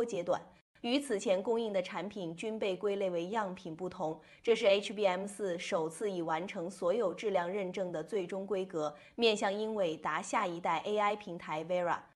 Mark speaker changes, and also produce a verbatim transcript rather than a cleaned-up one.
Speaker 1: 多阶段。与此前供应的产品均被归类为样品不同，这是 H B M 四首次已完成所有质量认证的最终规格，面向英伟达下一代 A I 平台 Vera。